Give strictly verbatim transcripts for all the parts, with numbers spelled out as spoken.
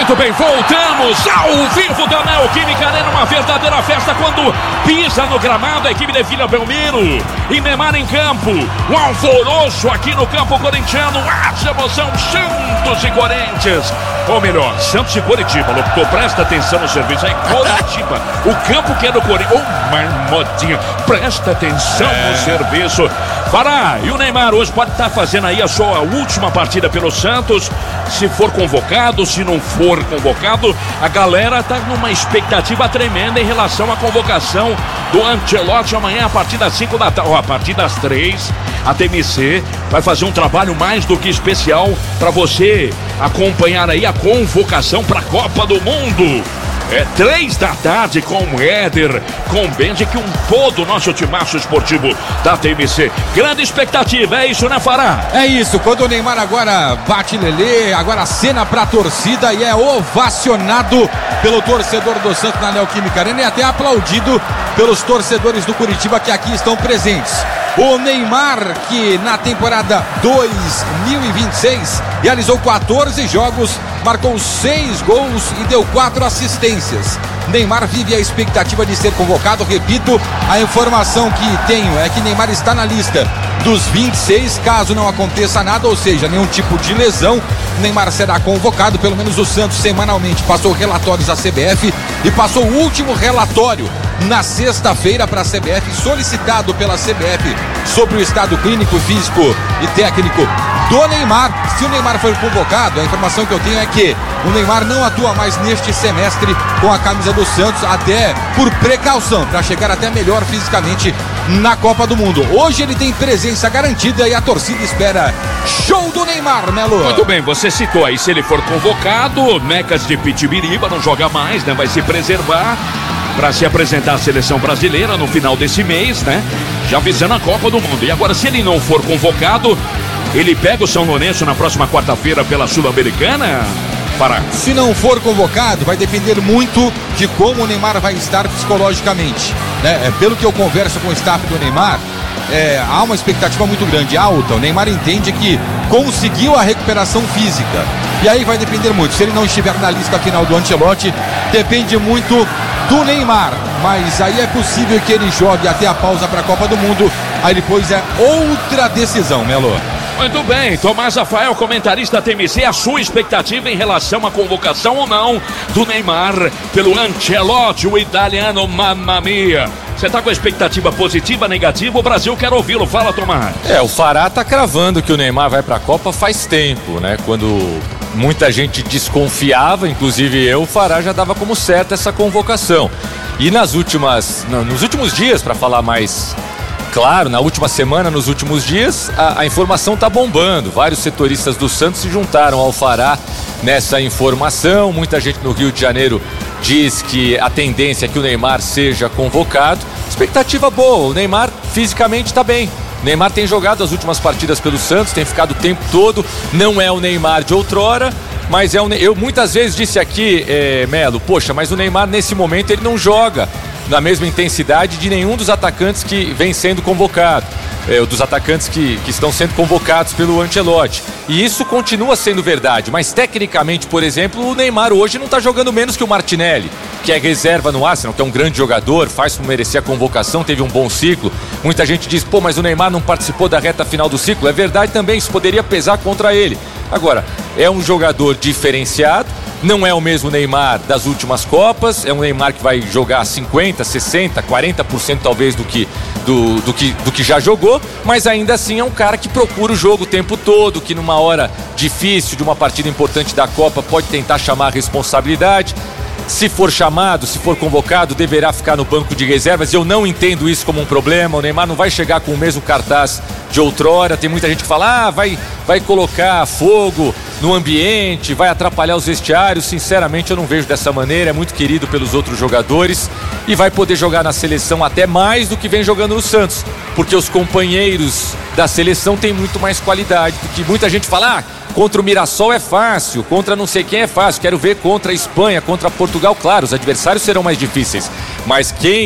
Muito bem, voltamos ao vivo da Neoquímica Arena, uma verdadeira festa quando pisa no gramado a equipe de Vila Belmiro e Neymar em campo. O alvoroço aqui no campo corintiano, haja emoção, Santos e Corinthians. Ou melhor, Santos e Curitiba, locutor, presta atenção no serviço aí, Curitiba, o campo que é do Corinthians, oh, marmotinha, presta atenção é. no serviço. Fará, e o Neymar hoje pode estar fazendo aí a sua última partida pelo Santos, se for convocado, se não for convocado, a galera tá numa expectativa tremenda em relação à convocação do Ancelotti amanhã a partir das cinco da tarde, a partir das três, a T M C vai fazer um trabalho mais do que especial para você acompanhar aí a convocação para a Copa do Mundo. É três da tarde com o Éder, com o Benji, que um todo o nosso timaço esportivo da T M C. Grande expectativa, é isso, né, Fará? É isso, quando o Neymar agora bate Lelê, agora cena pra torcida e é ovacionado pelo torcedor do Santos na Neoquímica Arena e até aplaudido pelos torcedores do Curitiba que aqui estão presentes. O Neymar, que na temporada dois mil e vinte e seis realizou quatorze jogos, marcou seis gols e deu quatro assistências. Neymar vive a expectativa de ser convocado. Repito, a informação que tenho é que Neymar está na lista dos vinte e seis, caso não aconteça nada, ou seja, nenhum tipo de lesão, Neymar será convocado. Pelo menos o Santos semanalmente passou relatórios à C B F e passou o último relatório na sexta-feira para a C B F, solicitado pela C B F sobre o estado clínico, físico e técnico do Neymar. Se o Neymar for convocado, a informação que eu tenho é que o Neymar não atua mais neste semestre com a camisa do Santos, até por precaução, para chegar até melhor fisicamente na Copa do Mundo. Hoje ele tem presença garantida e a torcida espera show do Neymar, Melo. Muito bem, você citou aí, se ele for convocado, Mecas de Pitibiriba não joga mais, né? Vai se preservar para se apresentar à seleção brasileira no final desse mês, né? Já visando a Copa do Mundo. E agora, se ele não for convocado, ele pega o São Lourenço na próxima quarta-feira pela Sul-Americana? Para. Se não for convocado, vai depender muito de como o Neymar vai estar psicologicamente, né? É, pelo que eu converso com o staff do Neymar, é, há uma expectativa muito grande, alta. O Neymar entende que conseguiu a recuperação física. E aí vai depender muito. Se ele não estiver na lista final do Ancelotti, depende muito do Neymar. Mas aí é possível que ele jogue até a pausa para a Copa do Mundo. Aí depois é outra decisão, Melo. Muito bem, Tomás Rafael, comentarista da T M C, a sua expectativa em relação à convocação ou não do Neymar pelo Ancelotti, o italiano, mamma mia. Você tá com a expectativa positiva, negativa? O Brasil quer ouvi-lo, fala, Tomás. É, o Fará tá cravando que o Neymar vai pra Copa faz tempo, né? Quando muita gente desconfiava, inclusive eu, o Fará já dava como certa essa convocação. E nas últimas, nos últimos dias, para falar mais claro, na última semana, nos últimos dias, a, a informação tá bombando. Vários setoristas do Santos se juntaram ao Fará nessa informação. Muita gente no Rio de Janeiro diz que a tendência é que o Neymar seja convocado. Expectativa boa, o Neymar fisicamente está bem. O Neymar tem jogado as últimas partidas pelo Santos, tem ficado o tempo todo. Não é o Neymar de outrora, mas é o ne... eu muitas vezes disse aqui, é, Melo, poxa, mas o Neymar nesse momento ele não joga na mesma intensidade de nenhum dos atacantes que vem sendo convocado, é, dos atacantes que, que estão sendo convocados pelo Ancelotti. E isso continua sendo verdade, mas tecnicamente, por exemplo, o Neymar hoje não está jogando menos que o Martinelli, que é reserva no Arsenal, que é um grande jogador, faz por merecer a convocação, teve um bom ciclo. Muita gente diz, pô, mas o Neymar não participou da reta final do ciclo. É verdade também, isso poderia pesar contra ele. Agora, é um jogador diferenciado, não é o mesmo Neymar das últimas Copas, é um Neymar que vai jogar cinquenta, sessenta, quarenta por cento talvez do que, do, do, que, do que já jogou, mas ainda assim é um cara que procura o jogo o tempo todo, que numa hora difícil de uma partida importante da Copa pode tentar chamar a responsabilidade. Se for chamado, se for convocado, deverá ficar no banco de reservas. Eu não entendo isso como um problema. O Neymar não vai chegar com o mesmo cartaz de outrora. Tem muita gente que fala, ah, vai, vai colocar fogo no ambiente, vai atrapalhar os vestiários. Sinceramente, eu não vejo dessa maneira. É muito querido pelos outros jogadores e vai poder jogar na seleção até mais do que vem jogando no Santos, porque os companheiros da seleção têm muito mais qualidade. Porque muita gente fala, ah, contra o Mirassol é fácil, contra não sei quem é fácil. Quero ver contra a Espanha, contra Portugal. Claro, os adversários serão mais difíceis, mas quem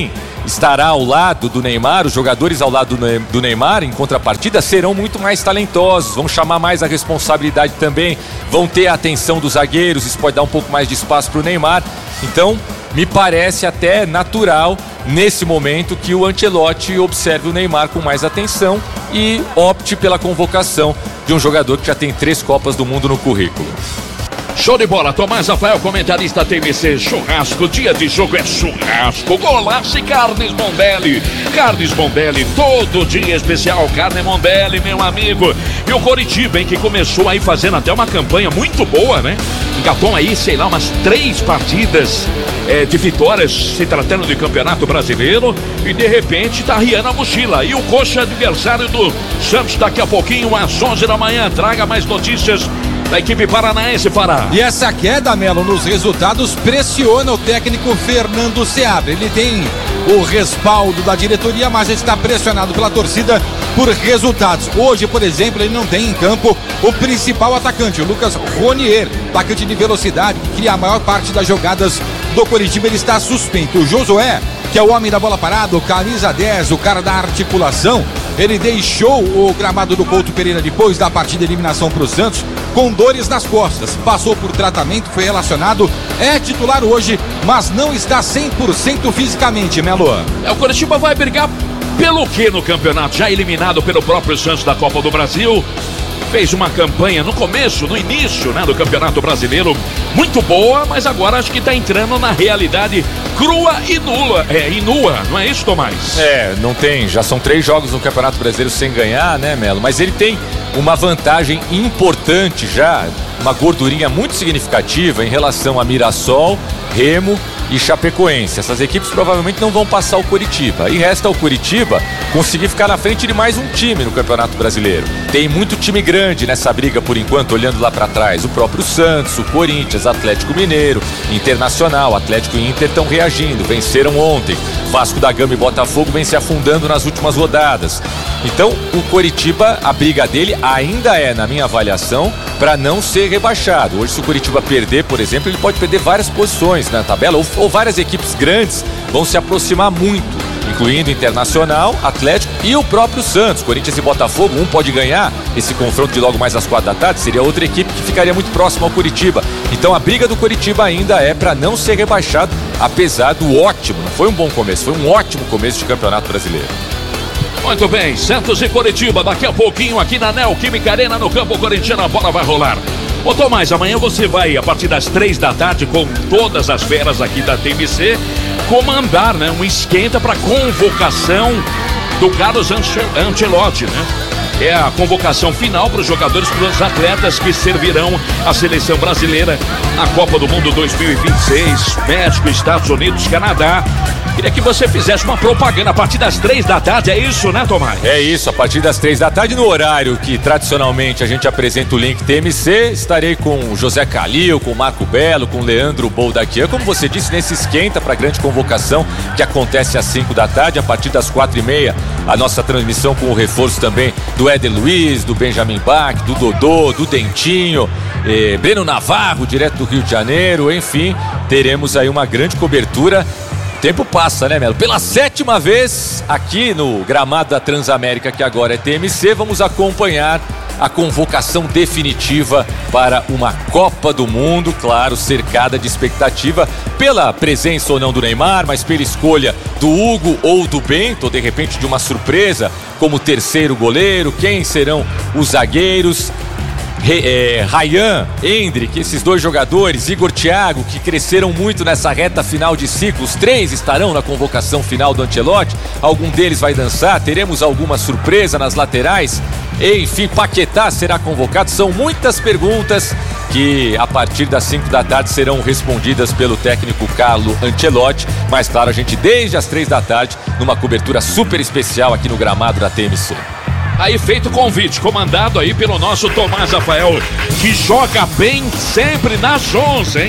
estará ao lado do Neymar, os jogadores ao lado do Neymar, em contrapartida, serão muito mais talentosos, vão chamar mais a responsabilidade também, vão ter a atenção dos zagueiros, isso pode dar um pouco mais de espaço para o Neymar. Então, me parece até natural, nesse momento, que o Ancelotti observe o Neymar com mais atenção e opte pela convocação de um jogador que já tem três Copas do Mundo no currículo. Show de bola, Tomás Rafael, comentarista T M C. Churrasco, dia de jogo é churrasco, golaço e carnes Mondelli. Carnes Mondelli, todo dia especial, carne Mondelli, meu amigo. E o Coritiba, hein, que começou aí fazendo até uma campanha muito boa, né? Engatou aí, sei lá, umas três partidas é, de vitórias, se tratando de Campeonato Brasileiro, e de repente tá riando a mochila. E o Coxa, adversário do Santos, daqui a pouquinho às onze da manhã, traga mais notícias da equipe paranaense, Pará. E essa queda, Melo, nos resultados pressiona o técnico Fernando Seabra. Ele tem o respaldo da diretoria, mas está pressionado pela torcida por resultados. Hoje, por exemplo, ele não tem em campo o principal atacante, o Lucas Ronier, atacante de velocidade, que cria a maior parte das jogadas do Coritiba. Ele está suspenso. O Josué, que é o homem da bola parada, o camisa dez, o cara da articulação, ele deixou o gramado do Couto Pereira depois da partida de eliminação para o Santos com dores nas costas, passou por tratamento, foi relacionado, é titular hoje, mas não está cem por cento fisicamente, Melo. É, o Coritiba vai brigar pelo que no campeonato? Já eliminado pelo próprio Santos da Copa do Brasil, fez uma campanha no começo, no início, né, do Campeonato Brasileiro muito boa, mas agora acho que está entrando na realidade crua e nula, é, e nua, não é isso, Tomás? É, não tem, já são três jogos no Campeonato Brasileiro sem ganhar, né, Melo? Mas ele tem uma vantagem importante já, uma gordurinha muito significativa em relação a Mirassol, Remo e Chapecoense. Essas equipes provavelmente não vão passar o Coritiba. E resta ao Coritiba conseguir ficar na frente de mais um time no Campeonato Brasileiro. Tem muito time grande nessa briga por enquanto, olhando lá para trás. O próprio Santos, o Corinthians, Atlético Mineiro, Internacional, Atlético e Inter estão reagindo, venceram ontem. Vasco da Gama e Botafogo vem se afundando nas últimas rodadas. Então, o Coritiba, a briga dele ainda é, na minha avaliação, para não ser rebaixado. Hoje, se o Coritiba perder, por exemplo, ele pode perder várias posições na tabela, ou, ou várias equipes grandes vão se aproximar muito, incluindo Internacional, Atlético e o próprio Santos. Corinthians e Botafogo, um pode ganhar esse confronto de logo mais às quatro da tarde, seria outra equipe que ficaria muito próxima ao Coritiba. Então a briga do Coritiba ainda é para não ser rebaixado, apesar do ótimo, não foi um bom começo, foi um ótimo começo de Campeonato Brasileiro. Muito bem, Santos e Coritiba, daqui a pouquinho aqui na Neoquímica Arena, no campo corintiano, a bola vai rolar. Ô Tomás, amanhã você vai, a partir das três da tarde, com todas as feras aqui da T M C, comandar, né, um esquenta para convocação do Carlos Ancelotti, né? É a convocação final para os jogadores, para os atletas que servirão a seleção brasileira na Copa do Mundo dois mil e vinte e seis, México, Estados Unidos, Canadá. Queria que você fizesse uma propaganda a partir das três da tarde, é isso, né, Tomás? É isso, a partir das três da tarde, no horário que tradicionalmente a gente apresenta o link T M C, estarei com o José Calil, com o Marco Belo, com o Leandro Boldaquian, como você disse, nesse esquenta para a grande convocação que acontece às cinco da tarde, a partir das quatro e meia, a nossa transmissão com o reforço também do Éder Luiz, do Benjamin Bach, do Dodô, do Dentinho, eh, Breno Navarro, direto do Rio de Janeiro, enfim, teremos aí uma grande cobertura. O tempo passa, né, Melo? Pela sétima vez aqui no gramado da Transamérica, que agora é T M C, vamos acompanhar a convocação definitiva para uma Copa do Mundo, claro, cercada de expectativa pela presença ou não do Neymar, mas pela escolha do Hugo ou do Bento, ou de repente de uma surpresa como terceiro goleiro, quem serão os zagueiros. É, Ryan, Endrick, esses dois jogadores, Igor Thiago, que cresceram muito nessa reta final de ciclo, os três estarão na convocação final do Ancelotti, algum deles vai dançar, teremos alguma surpresa nas laterais, enfim, Paquetá será convocado, são muitas perguntas que a partir das cinco da tarde serão respondidas pelo técnico Carlo Ancelotti, mas claro, a gente desde as três da tarde numa cobertura super especial aqui no gramado da T M C. Aí feito o convite, comandado aí pelo nosso Tomás Rafael, que joga bem sempre nas onze, hein?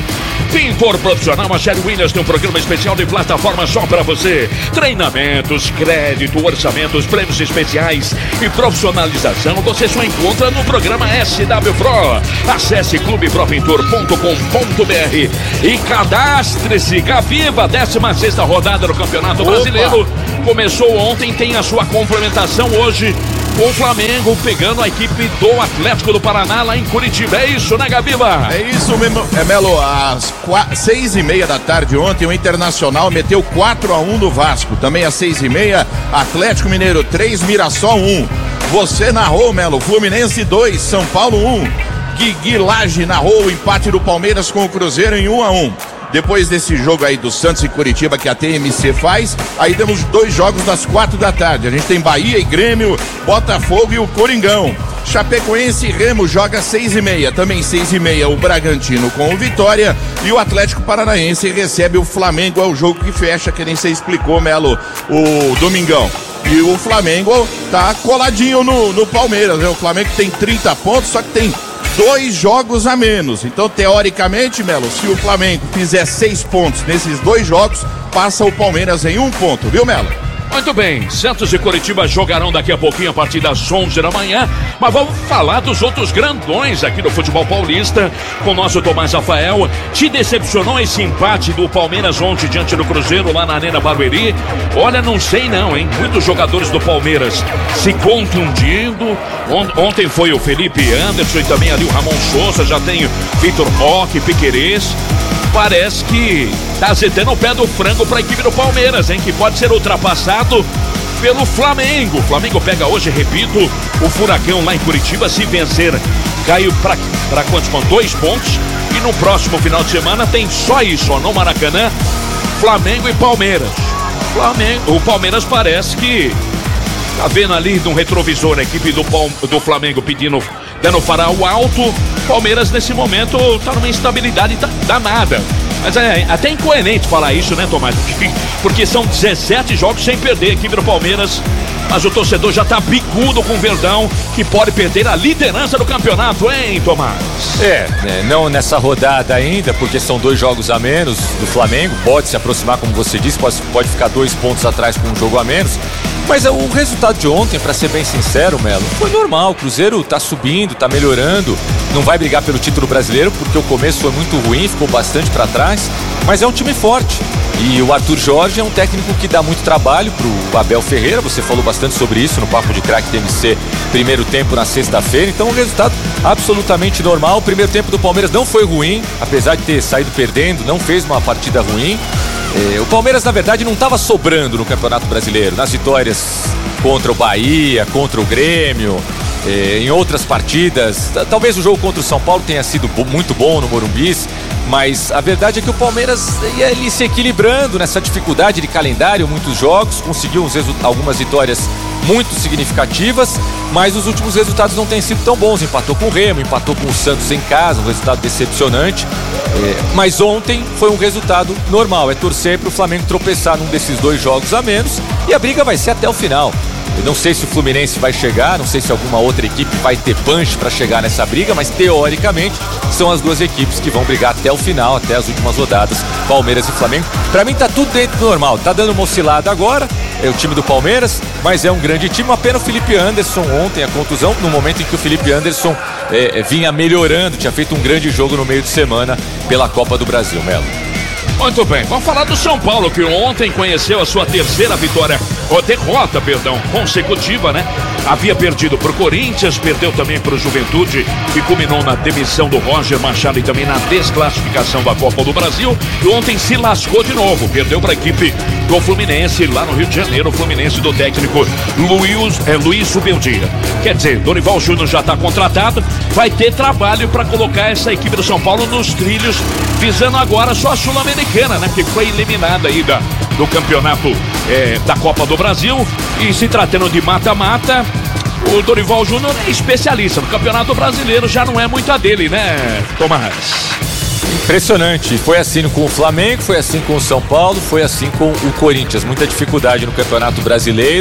Pintor profissional, a Sherry Williams tem um programa especial de plataforma só para você. Treinamentos, crédito, orçamentos, prêmios especiais e profissionalização você só encontra no programa S W Pro. Acesse clube pro pintor ponto com ponto b r e cadastre-se. Gaviva, décima sexta rodada do Campeonato Opa. Brasileiro. Começou ontem, tem a sua complementação hoje com o Flamengo pegando a equipe do Atlético do Paraná lá em Curitiba. É isso, né, Gaviva? É isso mesmo, é, Melo. Às quatro, seis e meia da tarde ontem, o Internacional meteu quatro a um no Vasco. Também às seis e meia, Atlético Mineiro três, Mirassol um. Você narrou, Melo, Fluminense dois, São Paulo um. Guigui Lage narrou o empate do Palmeiras com o Cruzeiro em um a um. Depois desse jogo aí do Santos e Curitiba que a T M C faz, aí temos dois jogos das quatro da tarde. A gente tem Bahia e Grêmio, Botafogo e o Coringão. Chapecoense e Remo joga seis e meia. Também seis e meia o Bragantino com o Vitória e o Atlético Paranaense recebe o Flamengo. É o jogo que fecha, que nem você explicou, Melo, o Domingão. E o Flamengo tá coladinho no, no Palmeiras, né? O Flamengo tem trinta pontos, só que tem dois jogos a menos. Então, teoricamente, Melo, se o Flamengo fizer seis pontos nesses dois jogos, passa o Palmeiras em um ponto, viu, Melo? Muito bem, Santos e Curitiba jogarão daqui a pouquinho a partir das onze da manhã, mas vamos falar dos outros grandões aqui do futebol paulista com o nosso Tomás Rafael. Te decepcionou esse empate do Palmeiras ontem diante do Cruzeiro lá na Arena Barueri? Olha, não sei não, hein? Muitos jogadores do Palmeiras se contundindo. Ontem foi o Felipe Anderson e também ali o Ramon Souza, já tem Vitor Roque, Piquerez. Parece que tá azeitando o pé do frango para a equipe do Palmeiras, hein? Que pode ser ultrapassado pelo Flamengo. O Flamengo pega hoje, repito, o Furacão lá em Curitiba. Se vencer, caiu para quantos pontos? Dois pontos. E no próximo final de semana tem só isso, ó, no Maracanã, Flamengo e Palmeiras. Flamengo, o Palmeiras parece que tá vendo ali no retrovisor a equipe do, do Flamengo pedindo, dando farol alto. Palmeiras nesse momento tá numa instabilidade danada. Mas é até incoerente falar isso, né, Tomás? Porque são dezessete jogos sem perder a equipe do Palmeiras. Mas o torcedor já tá bicudo com o Verdão, que pode perder a liderança do campeonato, hein, Tomás? É, é, não nessa rodada ainda, porque são dois jogos a menos do Flamengo. Pode se aproximar, como você disse, pode, pode ficar dois pontos atrás com um jogo a menos. Mas o resultado de ontem, para ser bem sincero, Melo, foi normal. O Cruzeiro tá subindo, tá melhorando, não vai brigar pelo título brasileiro, porque o começo foi muito ruim, ficou bastante para trás, mas é um time forte. E o Arthur Jorge é um técnico que dá muito trabalho pro Abel Ferreira. Você falou bastante sobre isso no Papo de Craque T M C, primeiro tempo na sexta-feira. Então, um resultado absolutamente normal. O primeiro tempo do Palmeiras não foi ruim, apesar de ter saído perdendo, não fez uma partida ruim. É, o Palmeiras, na verdade, não estava sobrando no Campeonato Brasileiro, nas vitórias contra o Bahia, contra o Grêmio, é, em outras partidas. Talvez o jogo contra o São Paulo tenha sido muito bom no Morumbi, mas a verdade é que o Palmeiras ia ali se equilibrando nessa dificuldade de calendário, muitos jogos, conseguiu uns algumas vitórias muito significativas, mas os últimos resultados não têm sido tão bons. Empatou com o Remo, empatou com o Santos em casa, um resultado decepcionante. É, mas ontem foi um resultado normal. É torcer para o Flamengo tropeçar num desses dois jogos a menos e a briga vai ser até o final. Eu não sei se o Fluminense vai chegar, não sei se alguma outra equipe vai ter punch para chegar nessa briga, mas teoricamente são as duas equipes que vão brigar até o final, até as últimas rodadas, Palmeiras e Flamengo. Para mim tá tudo dentro do normal, tá dando uma oscilada agora, é o time do Palmeiras, mas é um grande time. Uma pena o Felipe Anderson ontem, a contusão, no momento em que o Felipe Anderson é, vinha melhorando, tinha feito um grande jogo no meio de semana pela Copa do Brasil, Melo. Muito bem, vamos falar do São Paulo, que ontem conheceu a sua terceira vitória, ou derrota, perdão, consecutiva, né? Havia perdido pro Corinthians, perdeu também pro Juventude e culminou na demissão do Roger Machado e também na desclassificação da Copa do Brasil. E ontem se lascou de novo, perdeu para a equipe do Fluminense lá no Rio de Janeiro, o Fluminense do técnico Luiz, é, Luiz Subeldia. Quer dizer, Dorival Júnior já está contratado, vai ter trabalho para colocar essa equipe do São Paulo nos trilhos, visando agora só a Sul-Americana, né? Que foi eliminada aí da, do campeonato é, da Copa do Brasil. E se tratando de mata-mata, o Dorival Júnior é especialista no Campeonato Brasileiro, já não é muito a dele, né, Tomás? Impressionante, foi assim com o Flamengo, foi assim com o São Paulo, foi assim com o Corinthians, muita dificuldade no Campeonato Brasileiro.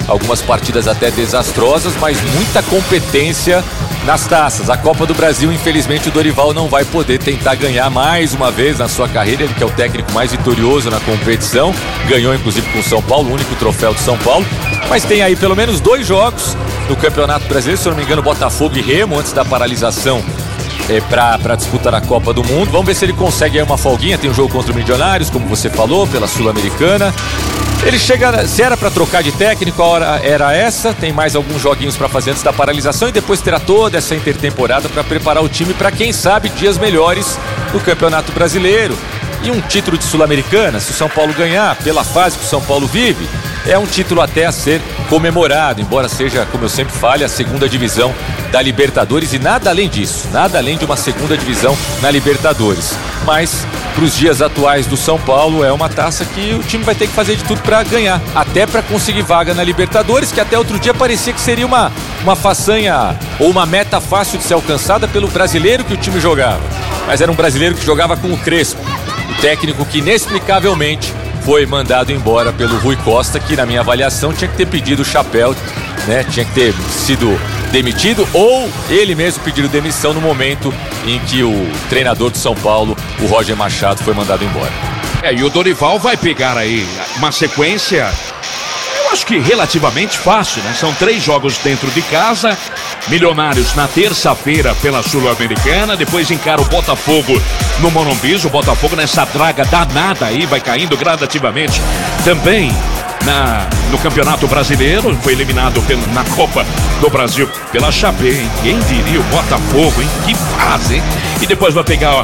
algumas partidas até desastrosas, mas muita competência nas taças. A Copa do Brasil, infelizmente, o Dorival não vai poder tentar ganhar mais uma vez na sua carreira, ele que é o técnico mais vitorioso na competição, ganhou inclusive com o São Paulo, o único troféu de São Paulo, mas tem aí pelo menos dois jogos no Campeonato Brasileiro, se eu não me engano, Botafogo e Remo, antes da paralisação é, para disputar a Copa do Mundo. Vamos ver se ele consegue aí uma folguinha, tem um jogo contra o Milionários, como você falou, pela Sul-Americana. Ele chega, se era para trocar de técnico, a hora era essa, tem mais alguns joguinhos para fazer antes da paralisação e depois terá toda essa intertemporada para preparar o time para, quem sabe, dias melhores no Campeonato Brasileiro. E um título de Sul-Americana, se o São Paulo ganhar, pela fase que o São Paulo vive, é um título até a ser comemorado, embora seja, como eu sempre falo, a segunda divisão da Libertadores e nada além disso, nada além de uma segunda divisão na Libertadores. Mas, para os dias atuais do São Paulo, é uma taça que o time vai ter que fazer de tudo para ganhar, até para conseguir vaga na Libertadores, que até outro dia parecia que seria uma, uma façanha ou uma meta fácil de ser alcançada pelo brasileiro que o time jogava. Mas era um brasileiro que jogava com o Crespo, o técnico que inexplicavelmente foi mandado embora pelo Rui Costa, que na minha avaliação tinha que ter pedido o chapéu, né? Tinha que ter sido demitido ou ele mesmo pediu demissão no momento em que o treinador do São Paulo, o Roger Machado, foi mandado embora. É, e o Dorival vai pegar aí uma sequência, eu acho que relativamente fácil, né? São três jogos dentro de casa, Milionários na terça-feira pela Sul-Americana, depois encara o Botafogo no Morumbi, o Botafogo nessa draga danada aí, vai caindo gradativamente também na, no Campeonato Brasileiro, foi eliminado pelo, na Copa do Brasil pela Chape, hein? Quem diria o Botafogo, hein? Que fase, hein? E depois vai pegar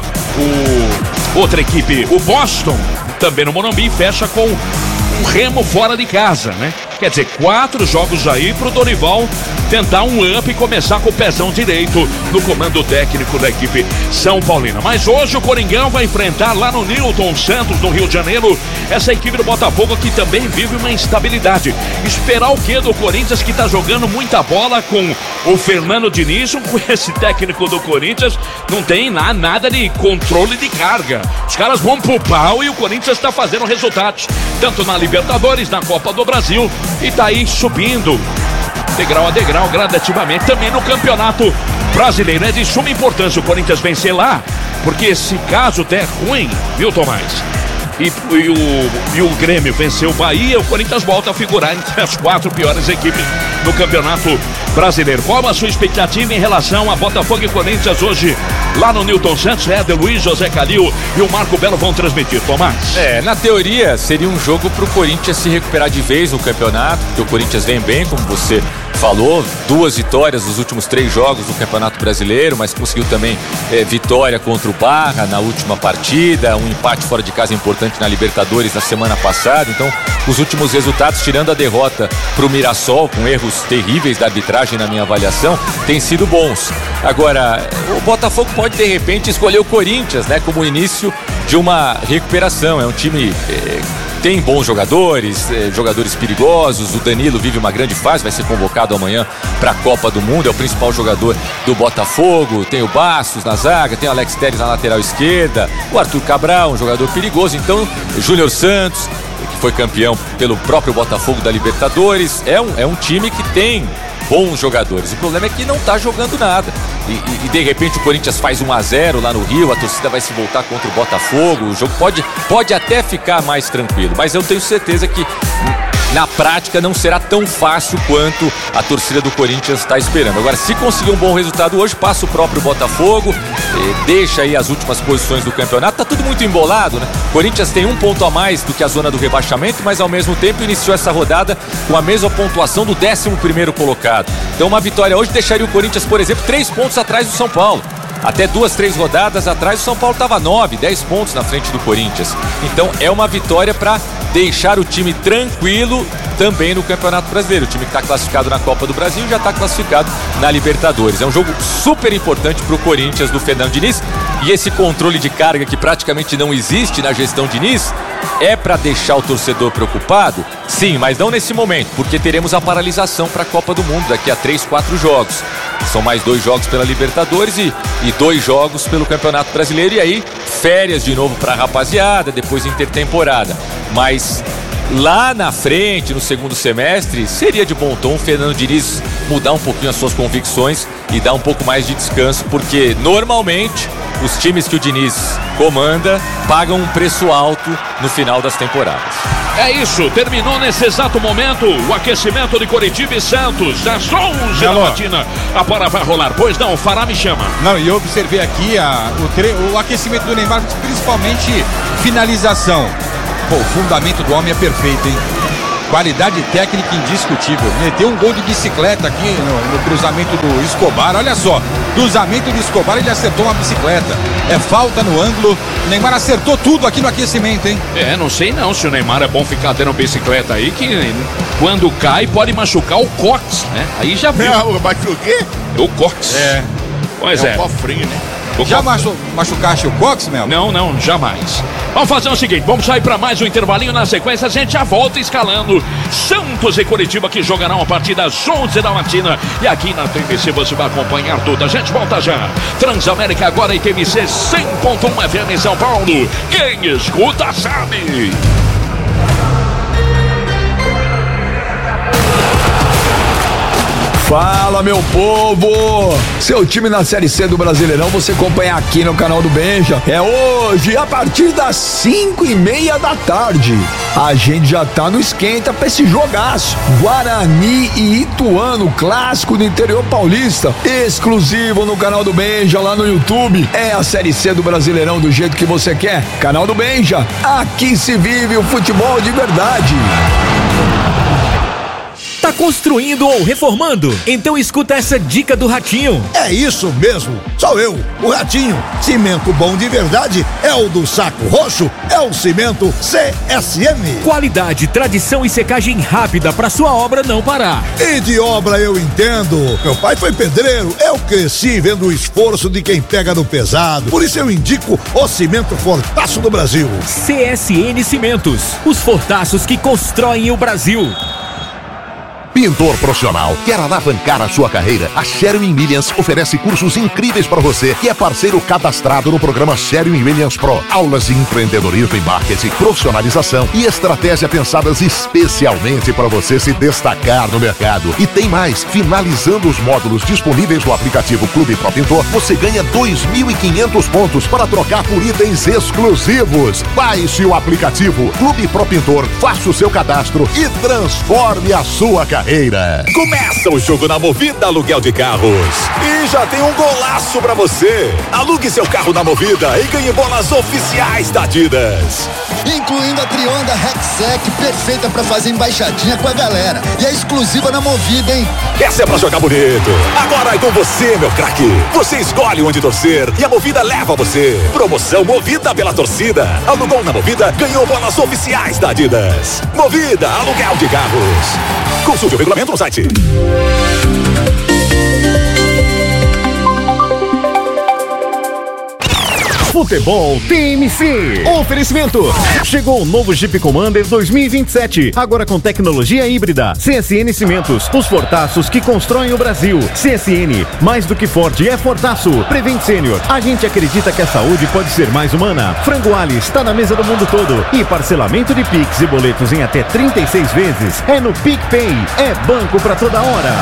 o, outra equipe, o Boston, também no Morumbi, fecha com o Remo fora de casa, né? Quer dizer, quatro jogos aí pro Dorival tentar um up e começar com o pezão direito no comando técnico da equipe São Paulina. Mas hoje o Coringão vai enfrentar lá no Newton Santos, no Rio de Janeiro, essa equipe do Botafogo que também vive uma instabilidade. Esperar o quê do Corinthians, que tá jogando muita bola com o Fernando Diniz, com esse técnico do Corinthians, não tem nada, nada de controle de carga. Os caras vão pro pau e o Corinthians tá fazendo resultados, tanto na Libertadores, na Copa do Brasil, e tá aí subindo degrau a degrau, gradativamente, também no Campeonato Brasileiro. É de suma importância o Corinthians vencer lá, porque se caso der ruim, viu, Tomás? E, e, o, e o Grêmio venceu o Bahia, o Corinthians volta a figurar entre as quatro piores equipes no Campeonato Brasileiro. Qual a sua expectativa em relação a Botafogo e Corinthians hoje lá no Newton Santos? Éder Luiz, José Calil e o Marco Belo vão transmitir, Tomás. É, na teoria seria um jogo pro Corinthians se recuperar de vez no campeonato, porque o Corinthians vem bem, como você falou, duas vitórias nos últimos três jogos do Campeonato Brasileiro, mas conseguiu também é, vitória contra o Barra na última partida, um empate fora de casa importante na Libertadores na semana passada. Então, os últimos resultados, tirando a derrota pro Mirassol, com erros terríveis da arbitragem na minha avaliação, têm sido bons. Agora, o Botafogo pode de repente escolher o Corinthians, né, como início de uma recuperação. É um time é, tem bons jogadores, é, jogadores perigosos. O Danilo vive uma grande fase, vai ser convocado amanhã para a Copa do Mundo, é o principal jogador do Botafogo. Tem o Bastos na zaga, tem o Alex Telles na lateral esquerda, o Arthur Cabral, um jogador perigoso. Então, Júnior Santos, que foi campeão pelo próprio Botafogo da Libertadores, é um, é um time que tem bons jogadores. O problema é que não tá jogando nada. E, e, e de repente o Corinthians faz um a zero lá no Rio, a torcida vai se voltar contra o Botafogo. O jogo pode, pode até ficar mais tranquilo, mas eu tenho certeza que na prática não será tão fácil quanto a torcida do Corinthians está esperando. Agora, se conseguir um bom resultado hoje, passa o próprio Botafogo, eh, deixa aí as últimas posições do campeonato. Tá tudo muito embolado, né? O Corinthians tem um ponto a mais do que a zona do rebaixamento, mas ao mesmo tempo iniciou essa rodada com a mesma pontuação do décimo primeiro colocado. Então uma vitória hoje deixaria o Corinthians, por exemplo, três pontos atrás do São Paulo. Até duas, três rodadas atrás, o São Paulo estava nove, dez pontos na frente do Corinthians. Então é uma vitória para deixar o time tranquilo também no Campeonato Brasileiro. O time que está classificado na Copa do Brasil já está classificado na Libertadores. É um jogo super importante para o Corinthians do Fernando Diniz. E esse controle de carga que praticamente não existe na gestão Diniz é para deixar o torcedor preocupado? Sim, mas não nesse momento, porque teremos a paralisação para a Copa do Mundo daqui a três, quatro jogos. São mais dois jogos pela Libertadores e, e dois jogos pelo Campeonato Brasileiro. E aí, férias de novo para a rapaziada, depois intertemporada. Mas lá na frente, no segundo semestre, seria de bom tom o Fernando Diniz mudar um pouquinho as suas convicções e dar um pouco mais de descanso, porque normalmente os times que o Diniz comanda pagam um preço alto no final das temporadas. É isso, terminou nesse exato momento o aquecimento de Coritiba e Santos, às onze da matina. A bola vai rolar, pois não, o Fará me chama. Não, e eu observei aqui a, o, tre- o aquecimento do Neymar, principalmente finalização. Pô, o fundamento do homem é perfeito, hein? Qualidade técnica indiscutível. Meteu um gol de bicicleta aqui no, no cruzamento do Escobar. Olha só, cruzamento do Escobar, ele acertou uma bicicleta. É falta no ângulo. O Neymar acertou tudo aqui no aquecimento, hein? É, não sei não se o Neymar é bom ficar tendo bicicleta aí, que quando cai pode machucar o cóccix, né? Aí já viu. Não, machuca o quê? O cóccix. É. Pois é. é. É um cofrinho, né? O Já cof... machu... machucaste o cóccix, Mel? Não, não, jamais. Vamos fazer o seguinte, vamos sair para mais um intervalinho. Na sequência a gente já volta escalando Santos e Coritiba, que jogarão a partir das onze da matina. E aqui na T M C você vai acompanhar tudo. A gente volta já. Transamérica agora e T M C cem ponto um F M em São Paulo. Quem escuta sabe. Fala, meu povo! Seu time na Série C do Brasileirão você acompanha aqui no canal do Benja. É hoje, a partir das cinco e meia da tarde. A gente já tá no esquenta pra esse jogaço. Guarani e Ituano, clássico do interior paulista. Exclusivo no canal do Benja, lá no YouTube. É a Série C do Brasileirão do jeito que você quer. Canal do Benja, aqui se vive o futebol de verdade. Tá construindo ou reformando? Então escuta essa dica do Ratinho. É isso mesmo, sou eu, o Ratinho. Cimento bom de verdade é o do Saco Roxo, é o cimento C S M. Qualidade, tradição e secagem rápida pra sua obra não parar. E de obra eu entendo. Meu pai foi pedreiro, eu cresci vendo o esforço de quem pega no pesado. Por isso eu indico o cimento Fortaço do Brasil. C S N Cimentos, os fortaços que constroem o Brasil. Pintor profissional, quer alavancar a sua carreira? A Sherwin Williams oferece cursos incríveis para você, que é parceiro cadastrado no programa Sherwin Williams Pro. Aulas de empreendedorismo e marketing, profissionalização e estratégia pensadas especialmente para você se destacar no mercado. E tem mais, finalizando os módulos disponíveis no aplicativo Clube Pro Pintor, você ganha dois mil e quinhentos pontos para trocar por itens exclusivos. Baixe o aplicativo Clube Pro Pintor, faça o seu cadastro e transforme a sua carreira. Começa o jogo na Movida Aluguel de Carros. E já tem um golaço pra você. Alugue seu carro na Movida e ganhe bolas oficiais da Adidas. Incluindo a Trionda Rexec, perfeita pra fazer embaixadinha com a galera. E é exclusiva na Movida, hein? Essa é pra jogar bonito. Agora é com você, meu craque. Você escolhe onde torcer e a Movida leva você. Promoção Movida pela torcida. Alugou na Movida, ganhou bolas oficiais da Adidas. Movida Aluguel de Carros. Consulte o regulamento no site. Futebol T M C. Oferecimento. Chegou o novo Jeep Commander dois mil e vinte e sete. Agora com tecnologia híbrida. C S N Cimentos. Os fortaços que constroem o Brasil. C S N. Mais do que forte é fortaço. Prevent Sênior. A gente acredita que a saúde pode ser mais humana. Frango Ali está na mesa do mundo todo. E parcelamento de Pix e boletos em até trinta e seis vezes. É no PicPay. É banco pra toda hora.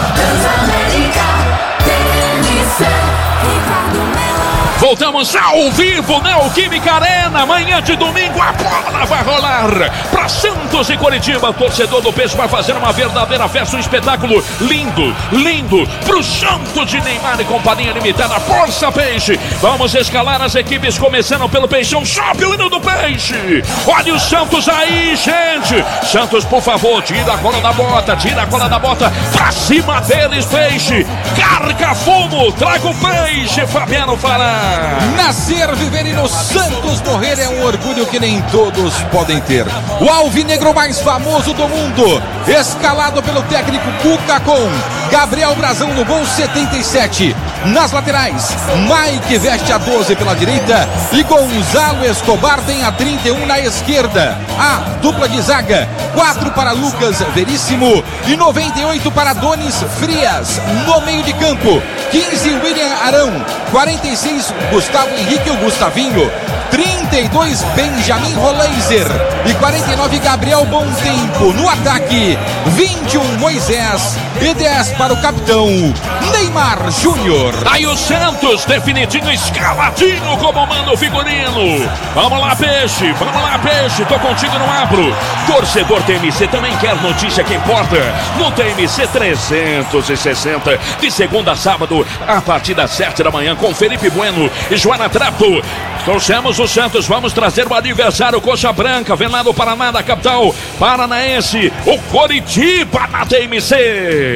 Voltamos ao vivo, Neoquímica Arena. Manhã de domingo, a bola vai rolar para Santos e Coritiba. O torcedor do Peixe vai fazer uma verdadeira festa, um espetáculo lindo, lindo pro Santos de Neymar e companhia limitada. Força, Peixe! Vamos escalar as equipes, começando pelo Peixão. Sobe o hino do Peixe! Olha o Santos aí, gente! Santos, por favor, tira a cola da bota, tira a cola da bota pra cima deles, Peixe! Carca fumo, traga o Peixe, Fabiano Fará! Nascer, viver e no Santos morrer é um orgulho que nem todos podem ter. O alvinegro mais famoso do mundo, escalado pelo técnico Cuca, com Gabriel Brazão no gol setenta e sete. Nas laterais, Mike veste a doze pela direita e Gonzalo Escobar tem a trinta e um na esquerda. A dupla de zaga, quatro para Lucas Veríssimo e noventa e oito para Donis Frias. No meio de campo, quinze William Arão, quarenta e seis Gustavo Henrique, o Gustavinho, trinta trinta e dois, Benjamin Roleiser. E quarenta e nove, Gabriel Bom Tempo. No ataque, vinte e um, Moisés. E dez para o capitão Neymar Júnior. Aí o Santos, definidinho, escaladinho como manda o figurino. Vamos lá, Peixe, vamos lá, Peixe, tô contigo no abro. Torcedor T M C também quer notícia que importa. No T M C trezentos e sessenta, de segunda a sábado, a partir das sete da manhã, com Felipe Bueno e Joana Trapo. Trouxemos o Santos, vamos trazer o aniversário Coxa Branca, vem lá do Paraná, da capital paranaense, o Coritiba na T M C.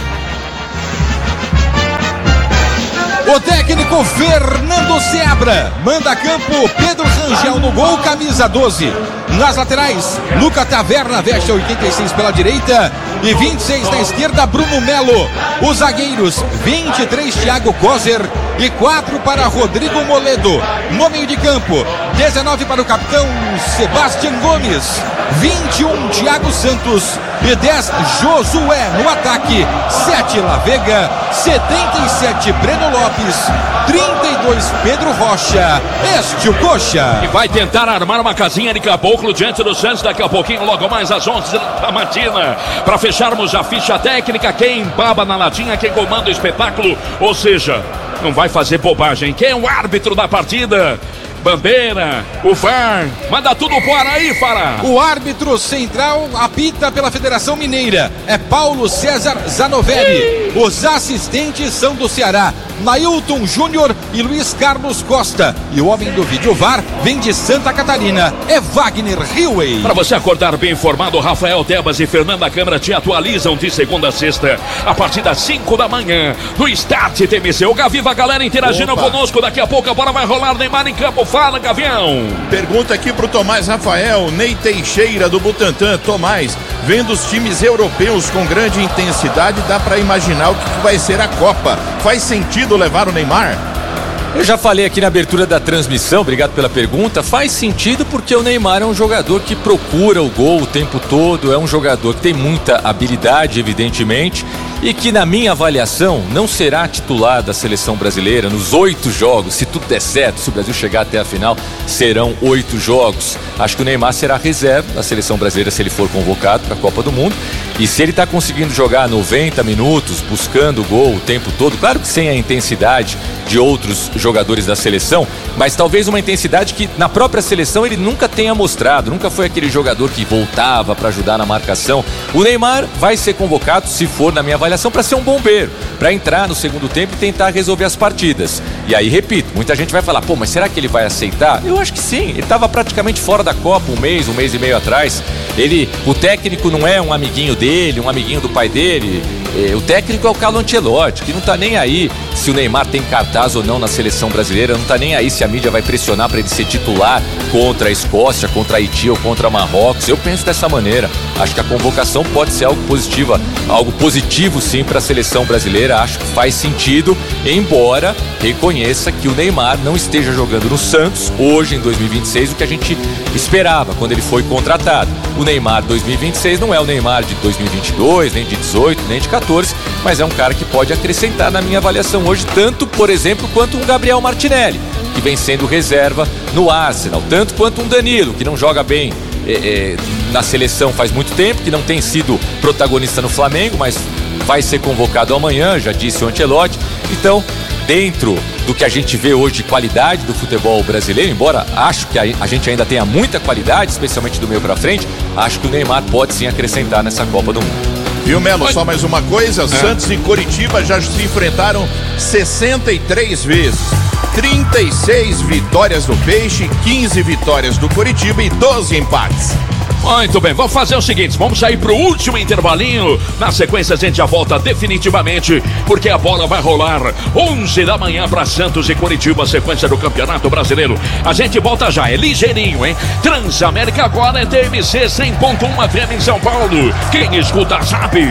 O técnico Fernando Seabra manda a campo Pedro Rangel no gol, camisa doze. Nas laterais, Luca Taverna veste a oitenta e seis pela direita e vinte e seis na esquerda, Bruno Melo. Os zagueiros, vinte e três, Thiago Kozer e quatro para Rodrigo Moledo. No meio de campo, dezenove para o capitão Sebastião Gomes, vinte e um, Thiago Santos e dez, Josué. No ataque, sete, La Vega, setenta e sete, Breno Lopes, trinta e dois, Pedro Rocha. Este o Coxa. E vai tentar armar uma casinha de caboclo diante do Santos daqui a pouquinho, logo mais às onze da matina, para fecharmos a ficha técnica. Quem baba na latinha, quem comanda o espetáculo, ou seja, não vai fazer bobagem. Quem é o árbitro da partida? Bandeira, o V A R, manda tudo fora aí, Fará. O árbitro central apita pela Federação Mineira, é Paulo César Zanovelli. Os assistentes são do Ceará, Nailton Júnior e Luiz Carlos Costa. E o homem do vídeo V A R vem de Santa Catarina, é Wagner Hillway. Para você acordar bem informado, Rafael Tebas e Fernanda Câmara te atualizam de segunda a sexta, a partir das cinco da manhã, no Start T M C. O Gaviva, a galera interagindo Opa. conosco, daqui a pouco a bola vai rolar, Neymar em campo. Fala, Gavião. Pergunta aqui pro Tomás Rafael, Ney Teixeira do Butantã. Tomás, vendo os times europeus com grande intensidade, dá para imaginar o que vai ser a Copa. Faz sentido levar o Neymar? Eu já falei aqui na abertura da transmissão, obrigado pela pergunta. Faz sentido porque o Neymar é um jogador que procura o gol o tempo todo, é um jogador que tem muita habilidade, evidentemente, e que, na minha avaliação, não será titular da seleção brasileira nos oito jogos. Se tudo der certo, se o Brasil chegar até a final, serão oito jogos. Acho que o Neymar será reserva da seleção brasileira se ele for convocado para a Copa do Mundo. E se ele está conseguindo jogar noventa minutos, buscando o gol o tempo todo, claro que sem a intensidade de outros jogadores da seleção, mas talvez uma intensidade que na própria seleção ele nunca tenha mostrado, nunca foi aquele jogador que voltava para ajudar na marcação. O Neymar vai ser convocado, se for na minha avaliação, para ser um bombeiro, para entrar no segundo tempo e tentar resolver as partidas. E aí, repito, muita gente vai falar, pô, mas será que ele vai aceitar? Eu acho que sim, ele estava praticamente fora da Copa um mês, um mês e meio atrás. Ele, o técnico não é um amiguinho dele, um amiguinho do pai dele. É, o técnico é o Carlo Ancelotti, que não tá nem aí se o Neymar tem cartaz ou não na seleção brasileira, não tá nem aí se a mídia vai pressionar para ele ser titular contra a Escócia, contra a Haiti ou contra Marrocos. Eu penso dessa maneira. Acho que a convocação pode ser algo positivo, algo positivo sim para a seleção brasileira. Acho que faz sentido, embora reconheça que o Neymar não esteja jogando no Santos hoje em dois mil e vinte e seis o que a gente esperava quando ele foi contratado. O Neymar dois mil e vinte e seis não é o Neymar de dois mil e vinte e dois, nem de dezoito, nem de quatorze, mas é um cara que pode acrescentar na minha avaliação hoje, tanto, por exemplo, quanto um Gabriel Martinelli, que vem sendo reserva no Arsenal, tanto quanto um Danilo, que não joga bem é, é, na seleção faz muito tempo, que não tem sido protagonista no Flamengo, mas vai ser convocado amanhã, já disse o Ancelotti. Então, dentro do que a gente vê hoje de qualidade do futebol brasileiro, embora acho que a gente ainda tenha muita qualidade, especialmente do meio pra frente, acho que o Neymar pode sim acrescentar nessa Copa do Mundo. Viu, Melo? Só mais uma coisa, é. Santos e Coritiba já se enfrentaram sessenta e três vezes. trinta e seis vitórias do Peixe, quinze vitórias do Coritiba e doze empates. Muito bem, vamos fazer o seguinte, vamos sair pro último intervalinho. Na sequência a gente já volta definitivamente, porque a bola vai rolar onze da manhã para Santos e Coritiba, sequência do Campeonato Brasileiro. A gente volta já, é ligeirinho, hein? Transamérica agora é T M C cem ponto um F M em São Paulo. Quem escuta sabe.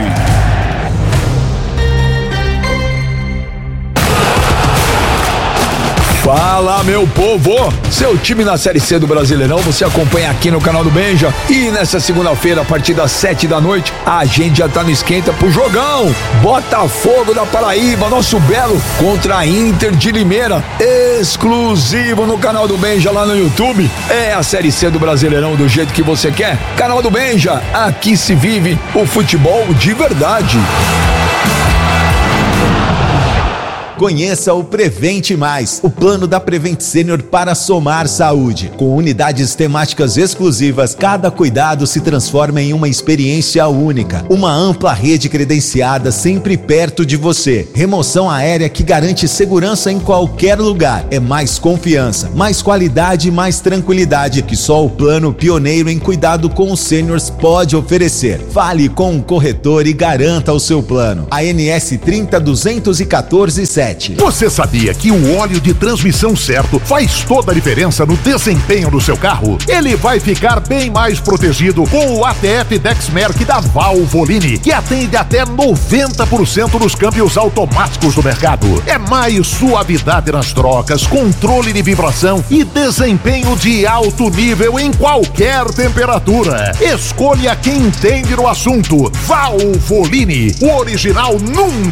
Fala, meu povo! Seu time na Série C do Brasileirão você acompanha aqui no canal do Benja. E nessa segunda-feira, a partir das sete da noite, a gente já tá no esquenta pro jogão. Botafogo da Paraíba, nosso belo, contra a Inter de Limeira. Exclusivo no canal do Benja lá no YouTube. É a Série C do Brasileirão do jeito que você quer. Canal do Benja, aqui se vive o futebol de verdade. Conheça o Prevente Mais, o plano da Prevent Senior para somar saúde. Com unidades temáticas exclusivas, cada cuidado se transforma em uma experiência única. Uma ampla rede credenciada sempre perto de você. Remoção aérea que garante segurança em qualquer lugar. É mais confiança, mais qualidade e mais tranquilidade que só o plano pioneiro em cuidado com os seniors pode oferecer. Fale com um corretor e garanta o seu plano. A N S trinta duzentos e quatorze sete. Você sabia que o óleo de transmissão certo faz toda a diferença no desempenho do seu carro? Ele vai ficar bem mais protegido com o A T F Dexmerc da Valvoline, que atende até noventa por cento dos câmbios automáticos do mercado. É mais suavidade nas trocas, controle de vibração e desempenho de alto nível em qualquer temperatura. Escolha quem entende no assunto. Valvoline, o original nunca